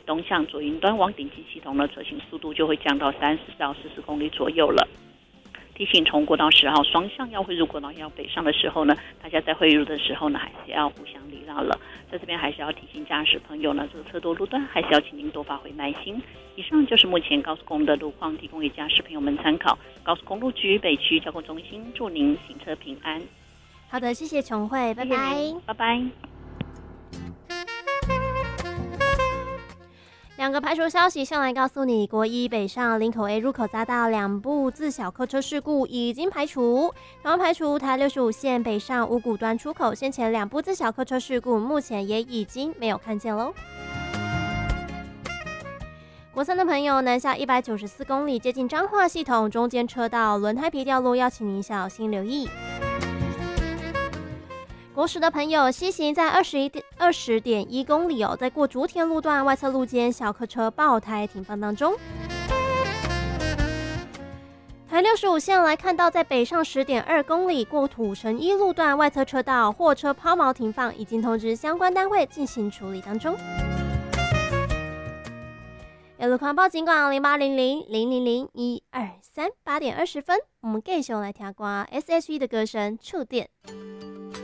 东向左云端往顶级系统呢，车行速度就会降到30到40公里左右了。提醒从国道10号双向要汇入国道1号北上的时候呢，大家在汇入的时候呢，还是要互相礼让了。在这边还是要提醒驾驶朋友呢，这个车多路段还是要请您多发挥耐心。以上就是目前高速公路的路况，提供给驾驶朋友们参考。高速公路局北区交通中心祝您行车平安。 好的，谢谢琼慧，拜拜， 拜拜。 两个排除消息上来告诉你，国一北上林口 A 入口匝道2部自小客车事故已经排除，同样排除台65线北上五股端出口先前2部自小客车事故，目前也已经没有看见喽。国3的朋友南下194公里接近彰化系统中间车道轮胎皮掉落，要请您小心留意。国10的朋友西行在20.1公里在过竹田路段外侧路肩小客车爆胎停放当中。台65线来看到在北上10.2公里过土城一路段外侧车道货车抛锚停放，已经通知相关单位进行处理当中。有路况报警广0800-000-123，8点20分，我们继续来听歌 S.H.E 的歌声触电。